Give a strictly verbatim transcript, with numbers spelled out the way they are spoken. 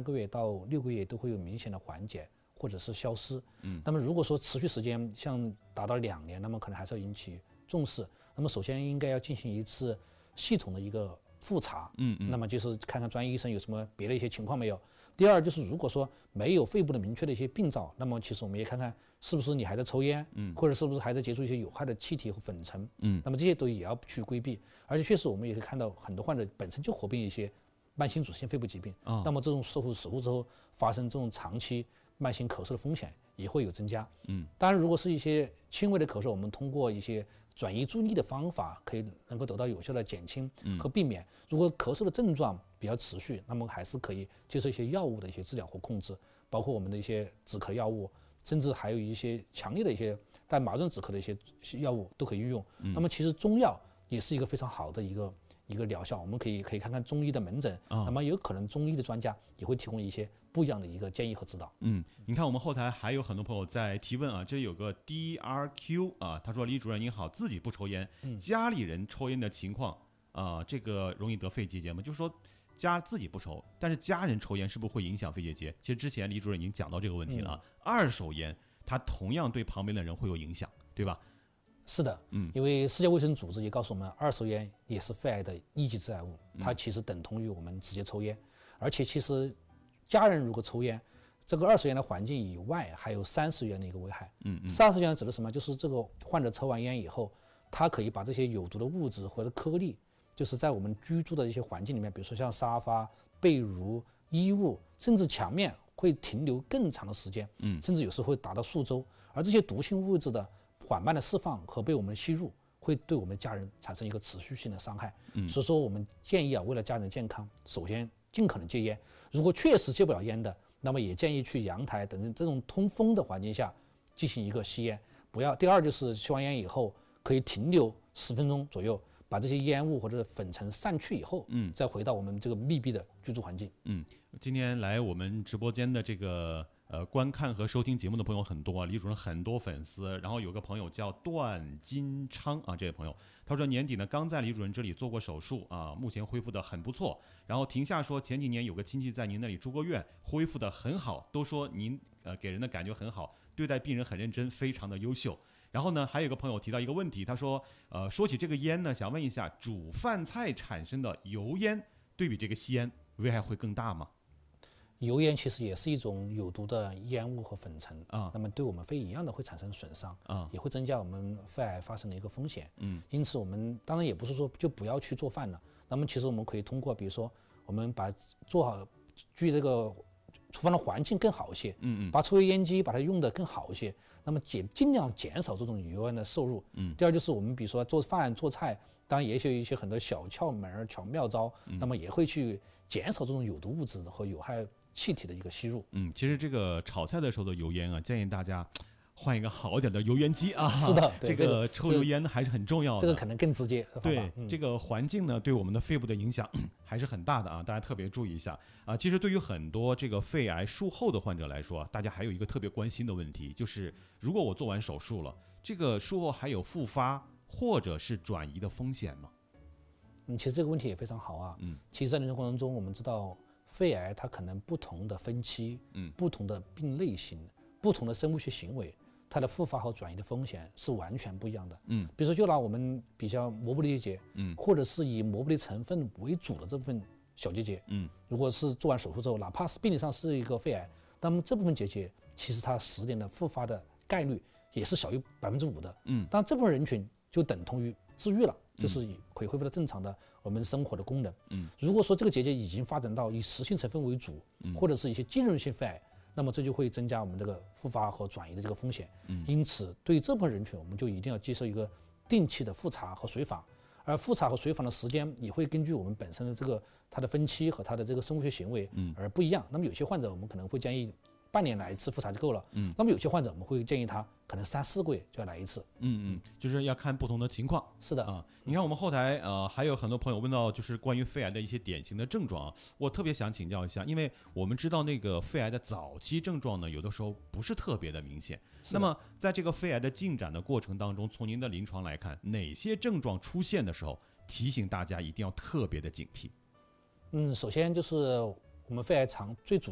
个月到六个月都会有明显的缓解或者是消失。 嗯， 那么如果说持续时间像达到两年，那么可能还是要引起重视。那么首先应该要进行一次系统的一个复查， 嗯嗯， 那么就是看看专业医生有什么别的一些情况没有。第二就是如果说没有肺部的明确的一些病灶，那么其实我们也看看是不是你还在抽烟，嗯，或者是不是还在接触一些有害的气体和粉尘， 嗯， 那么这些都也要去规避。而且确实我们也可以看到很多患者本身就合并一些慢性阻塞性肺部疾病， 哦， 那么这种手术手术之后发生这种长期慢性咳嗽的风险也会有增加。 嗯， 当然如果是一些轻微的咳嗽，我们通过一些转移注意力的方法可以能够得到有效的减轻和避免。如果咳嗽的症状比较持续，那么还是可以接受一些药物的一些治疗或控制，包括我们的一些止咳药物，甚至还有一些强烈的一些带麻醉止咳的一些药物都可以运用。那么其实中药也是一个非常好的一个一个疗效，我们可以可以看看中医的门诊， 哦， 那么有可能中医的专家也会提供一些不一样的一个建议和指导。 嗯，你看我们后台还有很多朋友在提问啊，这里有个 D R Q 啊，他说李主任您好，自己不抽烟， 嗯、 家里人抽烟的情况啊，这个容易得肺结节吗？就是说家自己不抽，但是家人抽烟是不是会影响肺结节？其实之前李主任已经讲到这个问题了啊，嗯、二手烟它同样对旁边的人会有影响，对吧？ 是的， 嗯， 因为世界卫生组织也告诉我们，二手烟也是肺癌的一级致癌物，它其实等同于我们直接抽烟，而且其实家人如果抽烟，这个二手烟的环境以外还有三次元的一个危害。 嗯嗯， 三次元指的什么？就是这个患者抽完烟以后，他可以把这些有毒的物质或者颗粒，就是在我们居住的一些环境里面，比如说像沙发、被褥、衣物，甚至墙面会停留更长的时间，嗯，甚至有时候会达到数周，而这些毒性物质的缓慢的释放和被我们吸入，会对我们家人产生一个持续性的伤害。嗯，所以说我们建议啊，为了家人的健康，首先尽可能戒烟。如果确实戒不了烟的，那么也建议去阳台等这种通风的环境下进行一个吸烟。不要。第二就是吸完烟以后可以停留十分钟左右，把这些烟雾或者粉尘散去以后，嗯，再回到我们这个密闭的居住环境。 嗯，今天来我们直播间的这个。呃，观看和收听节目的朋友很多啊，李主任很多粉丝。然后有个朋友叫段金昌啊，这位朋友他说年底呢刚在李主任这里做过手术啊，目前恢复的很不错。然后庭下说前几年有个亲戚在您那里住过院，恢复的很好，都说您呃给人的感觉很好，对待病人很认真，非常的优秀。然后呢，还有个朋友提到一个问题，他说呃说起这个烟呢，想问一下，煮饭菜产生的油烟对比这个吸烟危害会更大吗？ 油烟其实也是一种有毒的烟雾和粉尘啊， 那么对我们肺一样的会产生损伤啊， 也会增加我们肺癌发生的一个风险。 嗯， 因此我们当然也不是说就不要去做饭了，那么其实我们可以通过比如说我们把做好距这个厨房的环境更好一些， 嗯嗯， 把抽油烟机把它用得更好一些，那么减尽量减少这种油烟的摄入。 嗯， 第二就是我们比如说做饭做菜，当然也有一些很多小窍门巧妙招， 嗯、 那么也会去减少这种有毒物质和有害气体的一个吸入。 嗯，其实这个炒菜的时候的油烟啊，建议大家换一个好一点的油烟机啊。 是的， 这个抽油烟还是很重要的。 这个可能更直接。 对、 嗯， 这个环境呢，对我们的肺部的影响还是很大的啊，大家特别注意一下啊。其实对于很多这个肺癌术后的患者来说，大家还有一个特别关心的问题，就是如果我做完手术了，这个术后还有复发或者是转移的风险吗？ 嗯，其实这个问题也非常好啊。 嗯， 其实在临床过程中，我们知道肺癌它可能不同的分期， 嗯， 不同的病类型，不同的生物学行为，它的复发和转移的风险是完全不一样的。 嗯， 比如说就拿我们比较膜部的结节， 嗯， 或者是以膜部的成分为主的这部分小结节， 嗯， 如果是做完手术之后，哪怕是病理上是一个肺癌，那么这部分结节其实它十年的复发的概率也是小于百分之五的。 嗯， 但这部分人群就等同于治愈了。就是可以恢复到正常的我们生活的功能。 嗯， 如果说这个结节已经发展到以实性成分为主，嗯，或者是一些浸润性肺癌，那么这就会增加我们这个复发和转移的这个风险。嗯，因此对这部分人群，我们就一定要接受一个定期的复查和随访，而复查和随访的时间也会根据我们本身的这个它的分期和它的这个生物学行为而不一样。嗯，那么有些患者我们可能会建议半年来一次复查就够了。嗯，那么有些患者我们会建议他可能三四个月就要来一次。 嗯嗯，就是要看不同的情况。 是的啊，你看我们后台呃还有很多朋友问到就是关于肺癌的一些典型的症状啊，我特别想请教一下，因为我们知道那个肺癌的早期症状呢，有的时候不是特别的明显。那么在这个肺癌的进展的过程当中，从您的临床来看，哪些症状出现的时候，提醒大家一定要特别的警惕？ 嗯，首先就是我们肺癌常最主